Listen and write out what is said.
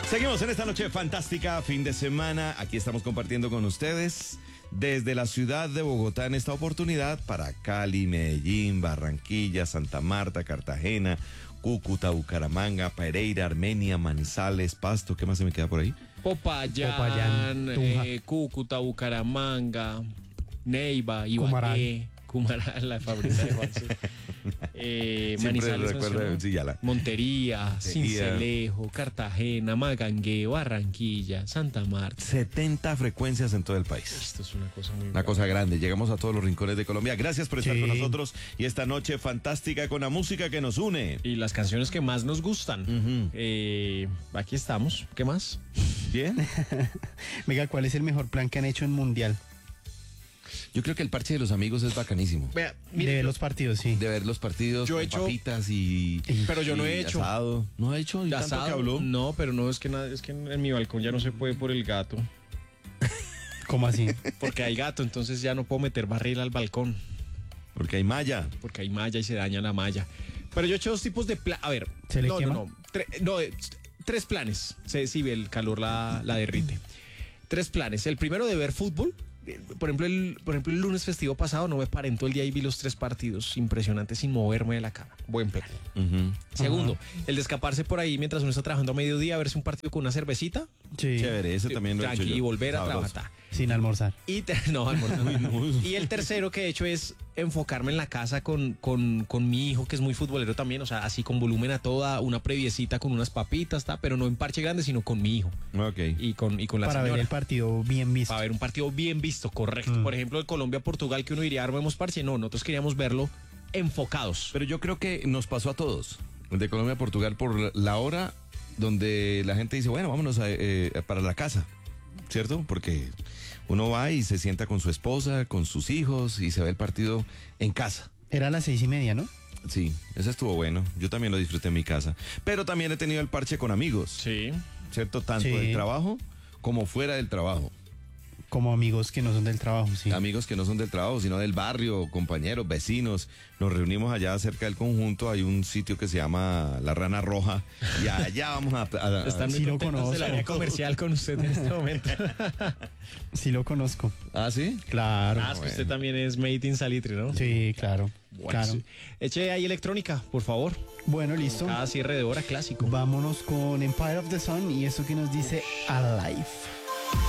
Seguimos en esta noche fantástica, fin de semana. Aquí estamos compartiendo con ustedes desde la ciudad de Bogotá en esta oportunidad para Cali, Medellín, Barranquilla, Santa Marta, Cartagena, Cúcuta, Bucaramanga, Pereira, Armenia, Manizales, Pasto. ¿Qué más se me queda por ahí? Popayán, Cúcuta, Bucaramanga, Neiva, Ibagué, Cumaral, la favorita de Juan. Manizales, Montería, Sincelejo, Cartagena, Magangué, Barranquilla, Santa Marta. 70 frecuencias en todo el país. Esto es una cosa muy cosa grande. Llegamos a todos los rincones de Colombia. Gracias por estar con nosotros y esta noche fantástica con la música que nos une. Y las canciones que más nos gustan. Aquí estamos. ¿Qué más? Bien. Venga, ¿cuál es el mejor plan que han hecho en Mundial? Yo creo que el parche de los amigos es bacanísimo. Vea, de ver los partidos, sí. De ver los partidos yo con he hecho, papitas y... Pero yo no he hecho. Asado. ¿No ha hecho? ¿Y tanto asado? Que habló? No, pero no, es que en mi balcón ya no se puede por el gato. ¿Cómo así? Porque hay gato, entonces ya no puedo meter barril al balcón. Porque hay malla. Porque hay malla y se daña la malla. Pero yo he hecho dos tipos de plan. A ver. ¿Se le quema? Tres planes. Si el calor la derrite. Tres planes. El primero de ver fútbol. Por ejemplo, el lunes festivo pasado no me paré en todo el día y vi los 3 partidos impresionantes sin moverme de la cama. Buen plan. Segundo, el de escaparse por ahí mientras uno está trabajando a mediodía, a verse un partido con una cervecita. Sí. Chévere, ese también lo he hecho yo. Y volver a trabajar. Sin almorzar. No, almorzar. Y el tercero que he hecho es enfocarme en la casa con mi hijo, que es muy futbolero también, o sea, así con volumen a toda, una previecita con unas papitas, pero no en parche grande, sino con mi hijo. Ok. Y con la Para señora. ver el partido bien visto. Para ver un partido bien visto, correcto. Por ejemplo, el Colombia-Portugal, que uno diría, armemos parche. No, nosotros queríamos verlo enfocados. Pero yo creo que nos pasó a todos, de Colombia a Portugal, por la hora donde la gente dice, bueno, vámonos para la casa, ¿cierto? Porque uno va y se sienta con su esposa, con sus hijos y se ve el partido en casa. Era a las 6:30, ¿no? Sí, eso estuvo bueno. Yo también lo disfruté en mi casa. Pero también he tenido el parche con amigos. Sí. ¿Cierto? Tanto del trabajo como fuera del trabajo. Como amigos que no son del trabajo, sí. Amigos que no son del trabajo, sino del barrio, compañeros, vecinos. Nos reunimos allá cerca del conjunto. Hay un sitio que se llama La Rana Roja. Y allá vamos a Están muy contentos del área comercial con usted en este momento. Sí lo conozco. ¿Ah, sí? Claro. Es que usted también es made in Salitre, ¿no? Sí, claro. Bueno, claro. Sí. Eche ahí electrónica, por favor. Bueno, listo. Cada cierre de hora clásico. Vámonos con Empire of the Sun y eso que nos dice Alive.